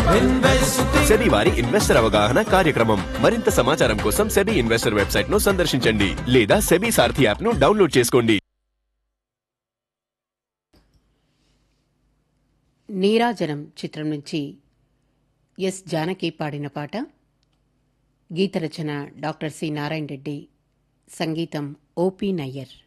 SEBI వారి investor అవగాహన కార్యక్రమం. మరింత సమాచారం కోసం సెబీ ఇన్వెస్టర్ వెబ్సైట్ ను సందర్శించండి లేదా సెబీ సారథి యాప్ ను డౌన్లోడ్ చేసుకోండి. నీరాజనం చిత్రం నుంచి ఎస్ జానకి పాడిన పాట. గీత రచన డాక్టర్ సి నారాయణ రెడ్డి, సంగీతం ఓపి నయ్యర్.